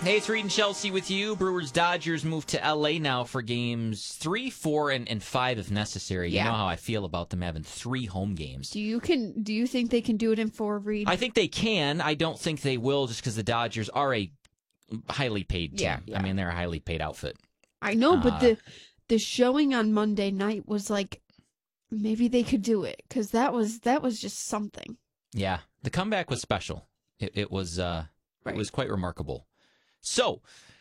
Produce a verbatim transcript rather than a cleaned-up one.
Hey, it's Reed and Chelsea with you. Brewers Dodgers move to L A now for games three, four, and, and five if necessary. Yeah. You know how I feel about them having three home games. Do you can? Do you think they can do it in four, Reed? I think they can. I don't think they will, just because the Dodgers are a highly paid team. Yeah, yeah. I mean, they're a highly paid outfit. I know, but Uh, the the showing on Monday night was like maybe they could do it because that was that was just something. Yeah, the comeback was special. It, it was uh, Right. it was quite remarkable. So,